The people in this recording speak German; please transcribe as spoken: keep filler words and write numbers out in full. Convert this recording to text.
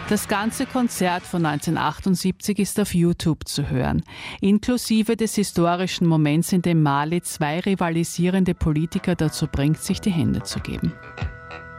Das ganze Konzert von neunzehnhundertachtundsiebzig ist auf YouTube zu hören, inklusive des historischen Moments, in dem Mali zwei rivalisierende Politiker dazu bringt, sich die Hände zu geben.